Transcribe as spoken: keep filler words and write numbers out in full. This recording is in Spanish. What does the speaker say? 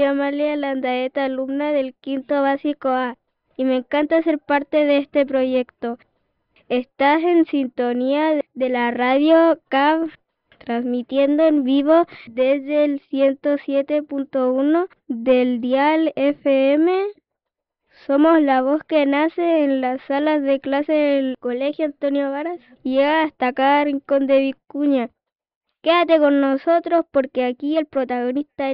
Amalia Landaeta, alumna del quinto básico A, y me encanta ser parte de este proyecto. Estás en sintonía de la radio C A B, transmitiendo en vivo desde el ciento siete punto uno del dial F M. Somos la voz que nace en las salas de clase del Colegio Antonio Varas y llega hasta cada rincón de Vicuña. Quédate con nosotros porque aquí el protagonista